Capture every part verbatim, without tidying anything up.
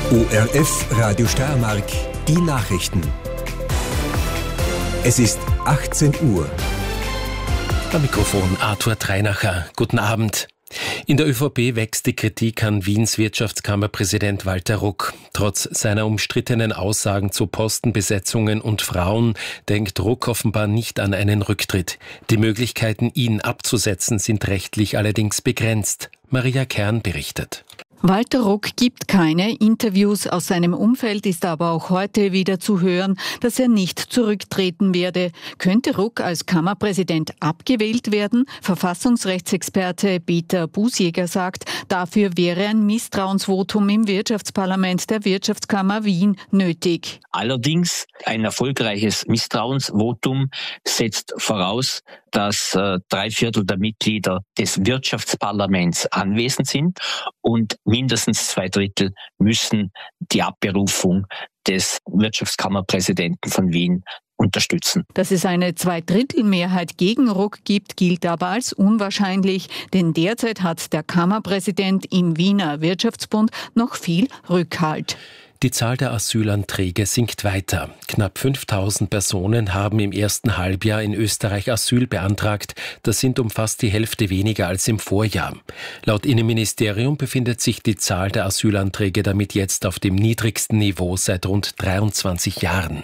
O R F Radio Steiermark, die Nachrichten. Es ist achtzehn Uhr. Am Mikrofon Arthur Treinacher. Guten Abend. In der ÖVP wächst die Kritik an Wiens Wirtschaftskammerpräsident Walter Ruck. Trotz seiner umstrittenen Aussagen zu Postenbesetzungen und Frauen denkt Ruck offenbar nicht an einen Rücktritt. Die Möglichkeiten, ihn abzusetzen, sind rechtlich allerdings begrenzt. Maria Kern berichtet. Walter Ruck gibt keine Interviews. Aus seinem Umfeld ist aber auch heute wieder zu hören, dass er nicht zurücktreten werde. Könnte Ruck als Kammerpräsident abgewählt werden? Verfassungsrechtsexperte Peter Busjäger sagt, dafür wäre ein Misstrauensvotum im Wirtschaftsparlament der Wirtschaftskammer Wien nötig. Allerdings ein erfolgreiches Misstrauensvotum setzt voraus, dass äh, drei Viertel der Mitglieder des Wirtschaftsparlaments anwesend sind und mindestens zwei Drittel müssen die Abberufung des Wirtschaftskammerpräsidenten von Wien unterstützen. Dass es eine Zweidrittelmehrheit gegen Ruck gibt, gilt aber als unwahrscheinlich, denn derzeit hat der Kammerpräsident im Wiener Wirtschaftsbund noch viel Rückhalt. Die Zahl der Asylanträge sinkt weiter. Knapp fünftausend Personen haben im ersten Halbjahr in Österreich Asyl beantragt. Das sind um fast die Hälfte weniger als im Vorjahr. Laut Innenministerium befindet sich die Zahl der Asylanträge damit jetzt auf dem niedrigsten Niveau seit rund dreiundzwanzig Jahren.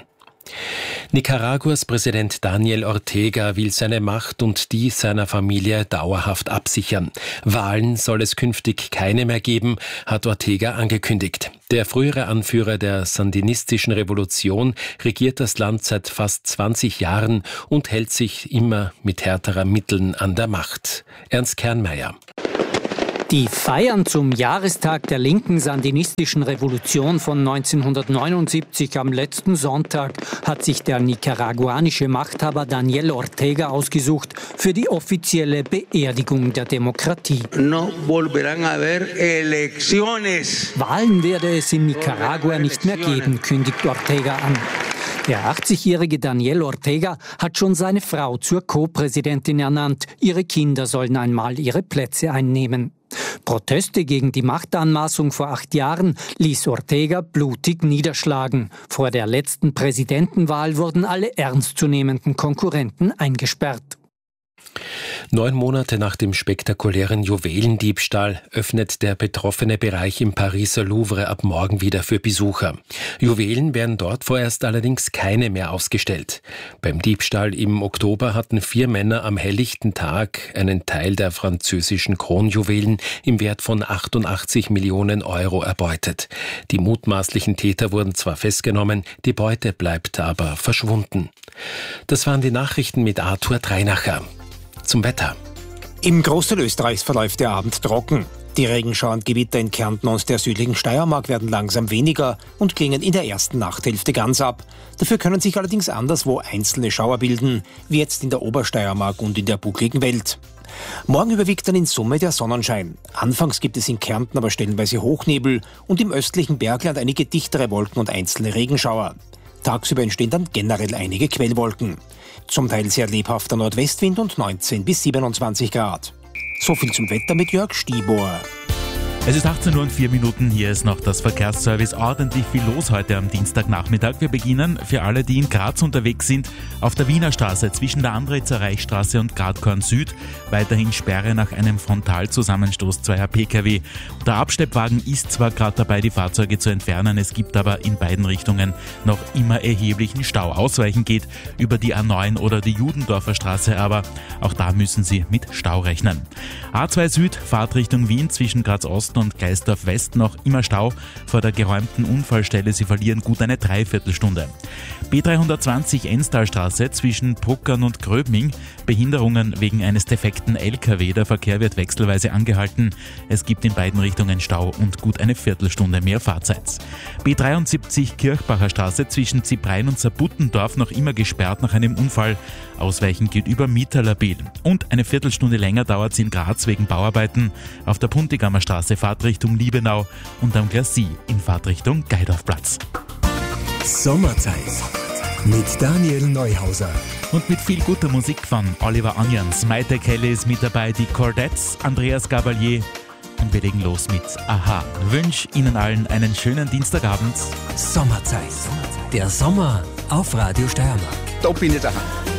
Nicaraguas Präsident Daniel Ortega will seine Macht und die seiner Familie dauerhaft absichern. Wahlen soll es künftig keine mehr geben, hat Ortega angekündigt. Der frühere Anführer der sandinistischen Revolution regiert das Land seit fast zwanzig Jahren und hält sich immer mit härteren Mitteln an der Macht. Ernst Kernmeier. Die Feiern zum Jahrestag der linken sandinistischen Revolution von neunzehnhundertneunundsiebzig am letzten Sonntag hat sich der nicaraguanische Machthaber Daniel Ortega ausgesucht für die offizielle Beerdigung der Demokratie. No volverán a haber elecciones. Wahlen werde es in Nicaragua nicht mehr geben, kündigt Ortega an. Der achtzigjährige Daniel Ortega hat schon seine Frau zur Co-Präsidentin ernannt. Ihre Kinder sollen einmal ihre Plätze einnehmen. Proteste gegen die Machtanmaßung vor acht Jahren ließ Ortega blutig niederschlagen. Vor der letzten Präsidentenwahl wurden alle ernstzunehmenden Konkurrenten eingesperrt. Neun Monate nach dem spektakulären Juwelendiebstahl öffnet der betroffene Bereich im Pariser Louvre ab morgen wieder für Besucher. Juwelen werden dort vorerst allerdings keine mehr ausgestellt. Beim Diebstahl im Oktober hatten vier Männer am helllichten Tag einen Teil der französischen Kronjuwelen im Wert von achtundachtzig Millionen Euro erbeutet. Die mutmaßlichen Täter wurden zwar festgenommen, die Beute bleibt aber verschwunden. Das waren die Nachrichten mit Arthur Treinacher. Zum Wetter. Im Großteil Österreichs verläuft der Abend trocken. Die Regenschauer und Gewitter in Kärnten und der südlichen Steiermark werden langsam weniger und klingen in der ersten Nachthälfte ganz ab. Dafür können sich allerdings anderswo einzelne Schauer bilden, wie jetzt in der Obersteiermark und in der buckligen Welt. Morgen überwiegt dann in Summe der Sonnenschein. Anfangs gibt es in Kärnten aber stellenweise Hochnebel und im östlichen Bergland einige dichtere Wolken und einzelne Regenschauer. Tagsüber entstehen dann generell einige Quellwolken. Zum Teil sehr lebhafter Nordwestwind und neunzehn bis siebenundzwanzig Grad. So viel zum Wetter mit Jörg Stibor. Es ist achtzehn Uhr und vier Minuten, hier ist noch das Verkehrsservice. Ordentlich viel los heute am Dienstagnachmittag. Wir beginnen für alle, die in Graz unterwegs sind, auf der Wiener Straße zwischen der Andritzer Reichsstraße und Gradkorn Süd. Weiterhin Sperre nach einem Frontalzusammenstoß zweier Pkw. Der Abschleppwagen ist zwar gerade dabei, die Fahrzeuge zu entfernen, es gibt aber in beiden Richtungen noch immer erheblichen Stau. Ausweichen geht über die A neun oder die Judendorfer Straße, aber auch da müssen Sie mit Stau rechnen. A zwei Süd, Fahrtrichtung Wien zwischen Graz Ost und Geisdorf West noch immer Stau vor der geräumten Unfallstelle. Sie verlieren gut eine Dreiviertelstunde. B dreihundertzwanzig Enstalstraße zwischen Bruckern und Gröbming. Behinderungen wegen eines defekten L K W. Der Verkehr wird wechselweise angehalten. Es gibt in beiden Richtungen Stau und gut eine Viertelstunde mehr Fahrzeit. B dreiundsiebzig Kirchbacher Straße zwischen Ziprein und Saarbuttendorf noch immer gesperrt nach einem Unfall. Ausweichen geht über Mitterlerbiel. Und eine Viertelstunde länger dauert es in Graz wegen Bauarbeiten. Auf der Puntigammer Straße Fahrtrichtung Liebenau und am Glacis in Fahrtrichtung Geidorfplatz. Sommerzeit mit Daniel Neuhauser. Und mit viel guter Musik von Oliver Onions. Maite Kelly ist mit dabei, die Cordettes, Andreas Gabalier und wir legen los mit Aha. Ich wünsche Ihnen allen einen schönen Dienstagabend. Sommerzeit. Der Sommer auf Radio Steiermark. Da bin ich daheim.